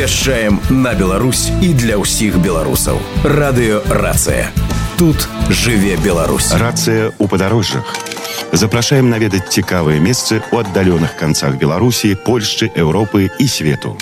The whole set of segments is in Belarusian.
вяшчаем на Беларусь і для ўсіх беларусаў. Радыё «Рацыя». Тут жыве Беларусь. Рацыя ў падарожжах. Запрашаем наведаць цікавыя месцы ў аддаленых канцах Беларусі, Польшчы, Еўропы і свету.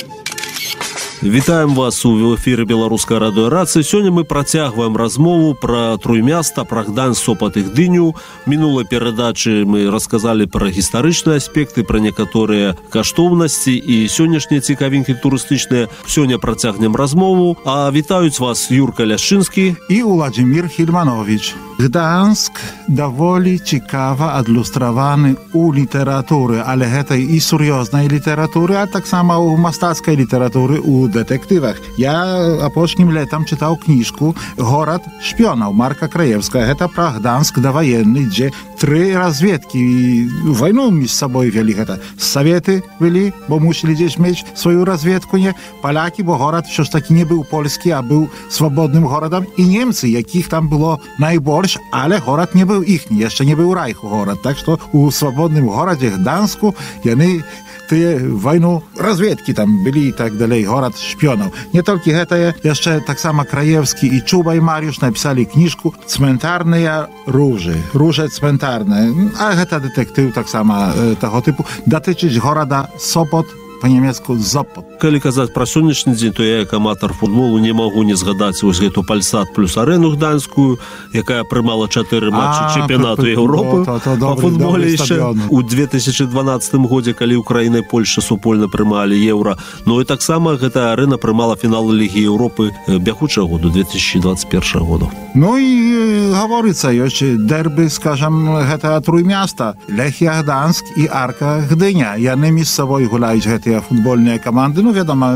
Вітаем вас у эфіры беларускай радыёрацыі. Сёння мы працягваем размову пра Труймяста, пра Гданьск, Сопат і Гдыню. Мінулай перадачы мы расказалі пра гістарычныя аспекты, пра некаторыя каштоўнасці і сённяшнія цікавінкі турыстычныя. Сёння працягнем размову. А вітаюць вас Юрка Ляшчынскі і Уладзімір Хільманович. Гданьск даволі цікава адлюстраваны ў літаратуры, але гэта і сур'ёзнай літаратуры, а таксама ў мастацкай літаратуры, у дэтэктывах. Я апошнім летам чытаў кніжку «Горад шпіёнаў» Марка Краевскага. Гэта пра Гданьск даваенны, дзе 3 разведкі вайну між сабой вялі. Гэта Саветы вялі, бо мусілі дзесь мець сваю разведку, не палякі, бо горад ўсё ж такі не быў польскі, а быў свабодным горадам, і немцы, якіх там было найбольш, але горад не быў іхні, яшчэ не быў райху горад. Так што у свабодным горадзе Гданьску яны тыя вайну разведкі там былі і так далей, горад шпіёнаў. Не толькі гэтае, яшчэ таксама Краевскі і Чуба і Марыюш напісалі кніжку «Цментарныя ружы». Ружа цментарная. А гэта дэтэктыў таксама таго тыпу. Датычыць горада Сопот, па-нямецку «Зопот». Калі казаць пра сённяшні дзень, то я, як аматар футболу, не магу не згадаць вось гэту «Пальсат» плюс арэну гданьскую, якая прымала 4 матчы чэмпіянату Еўропы па футболе яшчэ ў 2012 годзе, калі Украіна і Польша супольна прымалі еўра. Ну і таксама гэта арэна прымала фінал Лігі Еўропы бягучага году, 2021 году. Ну і гаворыцца, ёсць дэрбы, скажам, гэта Труймяста, Лехія Гданьск і Арка Гдыня. Яны між сабой гуляюць гэтыя футбольныя каманды. Ну, вядома,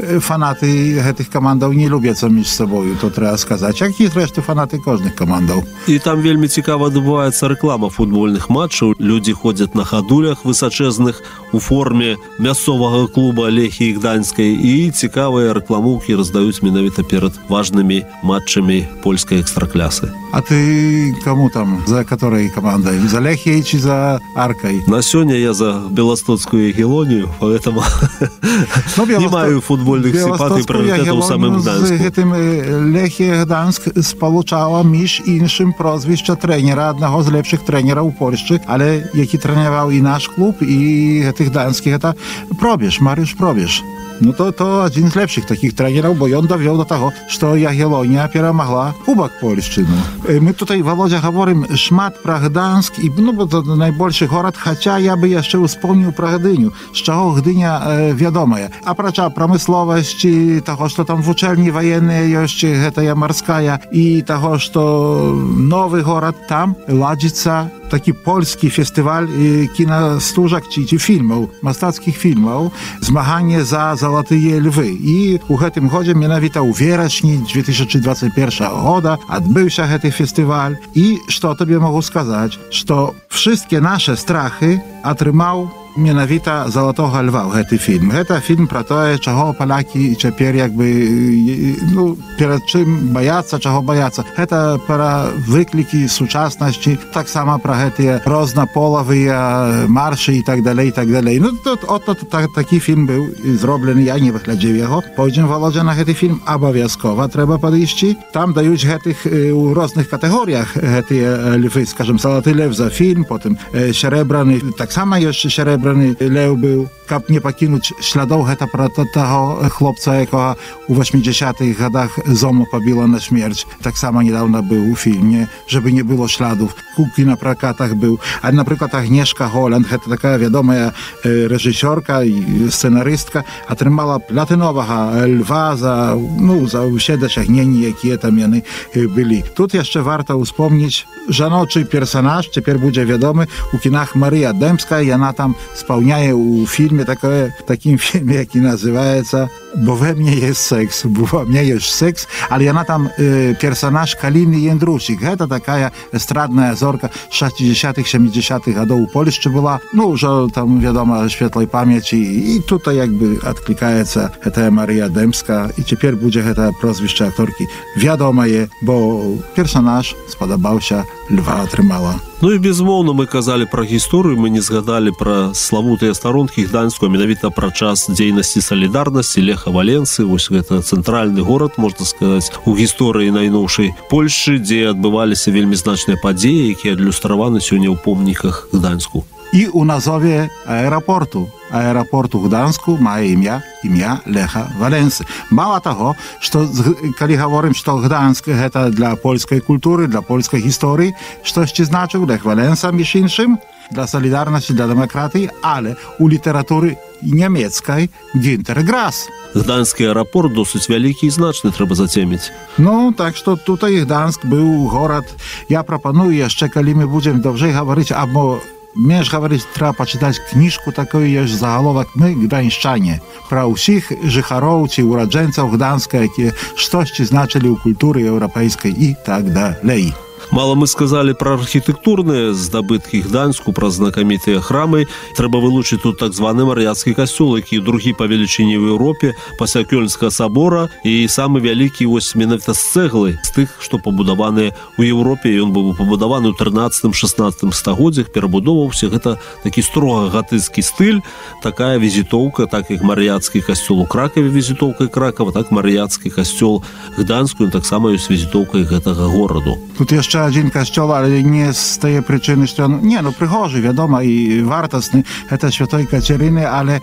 фанаты гэтых камандаў не любяцца між сабою, то трэба сказаць. Як і зрэшты фанаты кожных камандаў. І там вельмі цікава адбываецца рэклама футбольных матчаў. Людзі ходзяць на хадулях высачэзных у форме мясцовага клуба Лехіі Гданьскай, і цікавыя рэкламоўкі раздаюць менавіта перад важнымі матчамі польскай экстраклясы. А ты каму там? За которой командой? За Лехіяй ці за Аркай? На сёння я за Беластоцкую Ягелонію, поэтому не маю футбольных сімпатый прыоритэтаў у самым Гданьску. З гэтым Лехія Гданьск спалучала між іншым прозвішча трэнера, аднаго з лепшых трэнераў у Польшчы, але які трэняваў і наш клуб, і гэты гданьскі, гэта Пробіж, Марыюш Пробіж. Ну то адзін з лепшых такіх трэнераў, бо ён давёў до таго, што Ягелонія перамагла Кубак Польшчыну. Мы tutaj, Володя, гаворым шмат пра Гданьск, і бо то найбольшы горад, хаця я бы яшчэ успомніў пра Гдыню, з чаго Гдыня вядомая. Апрача прамысловасці, таго, што там вучэльні ваенныя ёсць, гэтая марская, і таго, што новы горад, там ладзіцца такі польскі фестываль кінастужак ці фільмаў, мастацкіх фільмаў, змаганне за залатыя львы. І ў гэтым годзе менавіта ў верасні 2021 года адбыўся гэты фестываль. І што табе магу сказаць, што wszystkie nasze страхы атрымаў менавіта «Залатога льва» ў гэты фільм. Гэта фільм пра тое, чаго палякі цяпер перад чым баяцца, чаго баяцца. Гэта пра выклікі сучаснасці, таксама пра гэтыя рознаполавыя маршы і так далей, і так далей. Ну, такі фільм быў зроблены, я не выглядзеў яго. Пойдзем, Володя, на гэты фільм абавязкова трэба падысці. Там даюць гэтых у розных катэгорыях гэтыя львы, скажем, «Залаты лев» за фільм, потым «Серебраны», таксама ёсць «Серебраны лев» быў. Каб не пакінуць слядоў, гэта пра таго хлопца, якога у 80-х годах зому пабіла на смерць. Таксама недавно быў у фільме, żeby не было śladów. У кінапракатах быў. А, напрыклад, Агнешка Голланд, гэта такая вядомая рэжысёрка і сцэнарыстка, атрымала платыновага льва за ўсе дасягненні, якія там яны былі. Тут яшчэ варта ўспомніць жаночы персанаж, цяпер будзе вядомы у кінах Марыя Дэмская. Яна там спаўняе ў фільме такім фільме, які называецца «Бо we mnie jest seks», «Бо во мне есть секс», але яна там персанаж Каліны Яндрусік. Гэта такая эстрадная зорка 60-х, 70-х гадоў у Польшчы была. Ну, ўжо там, вядома, светлай памяці. І тут якby адклікаецца гэтая Марыя Дэмска. І цяпер будзе гэта прозвішча акторкі вядомае, бо персанаж спадабаўся, льва атрымала. Ну і безмоўна мы казалі пра гісторыю, мы не згадалі пра славутыя старонкі Гданьску, а менавіта пра час дзейнасці салідарнасці. Лех Леха Валенсы. Вось гэта цэнтральны горад, можна сказаць, у гісторыі найноўшай Польшчы, дзе адбываліся вельмі значныя падзеі, якія адлюстраваны сёння ў помніках Гданьску. I u nazwie aeroportu. Aeroportu w Gdańsku ma imię Lecha Walensy. Mało tego, że kiedy mówimy, że Gdańsk to dla polskiej kultury, dla polskiej historii, coś ci znaczył Lech Walensa między innym, dla Solidarności, dla demokracji, ale u literatury niemieckiej Günter Grass. Gdański aeroport dosyć wielki i znaczny, trzeba zaciemić. No, tak, że tutaj Gdańsk był город. Ja proponuję jeszcze, kiedy my będziemy dobrze mówić, albo Між говорить, треба почитати книжку таку, є ж заголовок «Ми гданьщане». Про усіх жихаров чи уродженців Гданська, які щось значили у культурі європейській і так далі. Мало мы сказали про архітектурныя здабыткі Гданьску, про знакамітыя храмы. Трэба вылучыць тут так званы Мар'яцкі касцёл, які другі па велічыні ў Еўропе пасля Кёльнскага сабора і самы вялікі вось менавіта з цэглы, з тых, што пабудаваныя ў Еўропе. Ён быў пабудаваны ў 13-16 стагоддзях, перабудоўваўся. Гэта такі строга гатыцкі стыль, такая візітоўка, так як Мар'яцкі касцёл у Кракаве візітоўкай Кракава, так Мар'яцкі касцёл Гданьску, ён таксама ёсць візітоўкай гэтага гораду. Тут jeszcze один kościół, ale nie z tej przyczyny, że on, nie, no przychorzy, wiadomo, i wartosny, to Świętej Kateryny, ale